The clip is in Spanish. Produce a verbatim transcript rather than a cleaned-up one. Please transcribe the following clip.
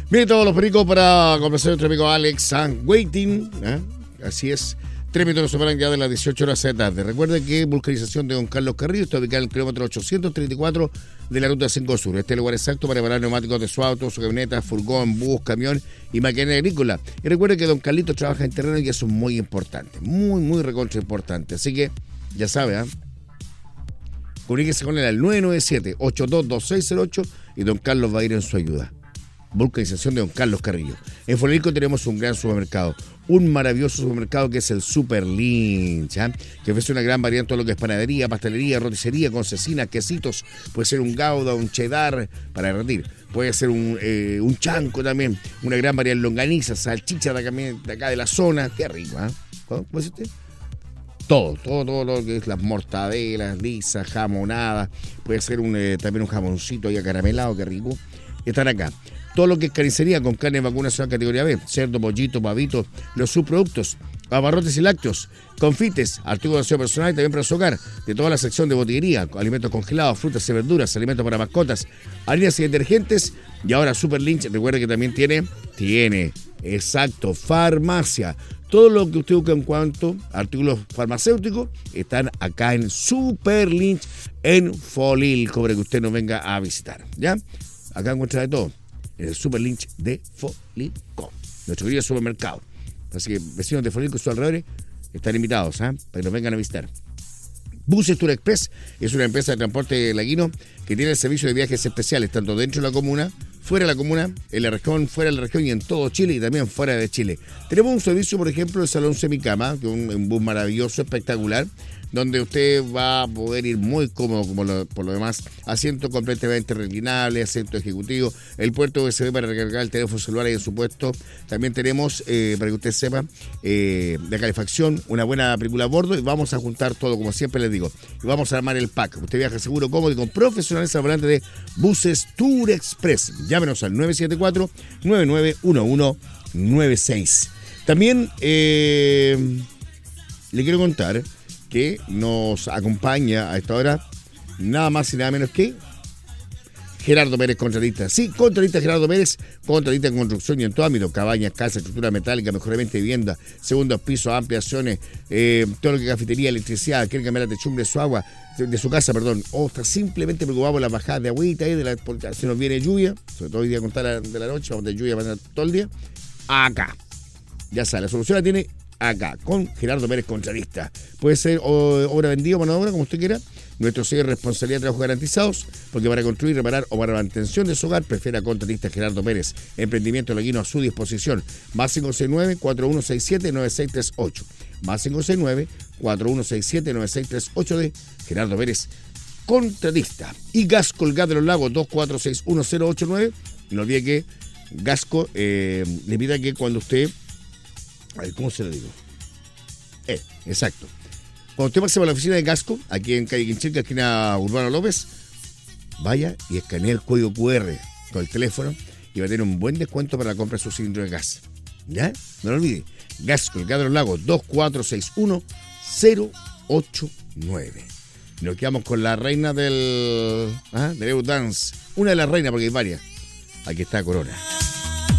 Mire todos los pericos para complacer a nuestro amigo Alex I'm Waiting. ¿eh? Así es. Tres minutos nos separan ya de las dieciocho horas de la tarde. Recuerde que vulcanización de Don Carlos Carrillo está ubicada en el kilómetro ochocientos treinta y cuatro de la ruta cinco Sur. Este es el lugar exacto para reparar neumáticos de su auto, su camioneta, furgón, bus, camión y maquinaria agrícola. Y recuerde que Don Carlito trabaja en terreno y eso es muy importante. Muy, muy recontra importante. Así que, ya sabe, ¿eh? Comuníquese con él al nueve nueve siete, ocho dos dos seis cero ocho y Don Carlos va a ir en su ayuda. Vulcanización de Don Carlos Carrillo. En Folérico tenemos un gran supermercado, un maravilloso supermercado que es el Super Lynch, ¿eh? que ofrece una gran variedad en todo lo que es panadería, pastelería, roticería, con cecina, quesitos, puede ser un gouda, un cheddar para derretir, puede ser un, eh, un chanco también, una gran variedad de longanizas, salchicha de acá de, acá de la zona, qué rico, ¿eh? ¿Cómo dice usted? Todo, todo, todo lo que es las mortadelas, lisas, jamonadas, puede ser un, eh, también un jamoncito ahí acaramelado, qué rico, están acá. Todo lo que es carnicería con carne de vacunación categoría B, cerdo, pollito, pavito, los subproductos, abarrotes y lácteos, confites, artículos de aseo personal y también para su hogar, de toda la sección de botillería, alimentos congelados, frutas y verduras, alimentos para mascotas, harinas y detergentes, y ahora Super Lynch, recuerde que también tiene, tiene, exacto, farmacia. Todo lo que usted busca en cuanto a artículos farmacéuticos están acá en Super Lynch en Folilco, para que usted nos venga a visitar, ¿ya? Acá encuentra de todo. En el Super Lynch de Folilco, nuestro querido supermercado. Así que vecinos de Folilco y sus alrededores están invitados, ¿eh? para que nos vengan a visitar. Buses Tour Express es una empresa de transporte laguino que tiene el servicio de viajes especiales, tanto dentro de la comuna, fuera de la comuna, en la región, fuera de la región y en todo Chile y también fuera de Chile. Tenemos un servicio, por ejemplo, el Salón Semicama, que es un, un bus maravilloso, espectacular, donde usted va a poder ir muy cómodo, como lo, por lo demás, asiento completamente reclinable, asiento ejecutivo, el puerto U S B para recargar el teléfono celular ahí en su puesto. También tenemos, eh, para que usted sepa, eh, de calefacción, una buena película a bordo y vamos a juntar todo, como siempre les digo, y vamos a armar el pack. Usted viaja seguro, cómodo y con profesionales al volante de Buses Tour Express. Llámenos al nueve siete cuatro, nueve nueve uno uno nueve seis. También eh, le quiero contar que nos acompaña a esta hora nada más y nada menos que Gerardo Pérez, contratista. Sí, contratista Gerardo Pérez, contratista en construcción y en todo ámbito, cabañas, casas, estructura metálica, mejoramiento de vivienda, segundos pisos, ampliaciones, eh, todo lo que es cafetería, electricidad, quiere cambiar la techumbre de su agua, de, de su casa, perdón, o está simplemente preocupado por la bajada de agüita, eh, de la, porque se nos viene lluvia, sobre todo hoy día con la, de la noche, vamos a tener lluvia para todo el día, acá. Ya sabe, la solución la tiene acá, con Gerardo Pérez, contratista. Puede ser o, obra vendida o mano de obra, como usted quiera. Nuestro sello de responsabilidad de trabajo garantizados, porque para construir, reparar o para la mantención de su hogar, prefiera contratista Gerardo Pérez. Emprendimiento laguino a su disposición. Más cinco seis nueve, cuatro uno seis siete, nueve seis tres ocho. Más cinco seis nueve, cuatro uno seis siete, nueve seis tres ocho de Gerardo Pérez, contratista. Y Gasco, el gas de los lagos, dos cuatro seis uno cero ocho nueve. No olvide que Gasco eh, le pida que cuando usted... A ver, ¿cómo se lo digo? Eh, exacto. Cuando usted pase por la oficina de Gasco, aquí en calle Quinchilca, esquina Urbano López, vaya y escanee el código cu erre con el teléfono y va a tener un buen descuento para la compra de su cilindro de gas. ¿Ya? No lo olvide. Gasco, el gas de los lagos, dos cuatro seis uno cero ocho nueve. Nos quedamos con la reina del... ¿ah? del Eurodance. Una de las reinas, porque hay varias. Aquí está Corona.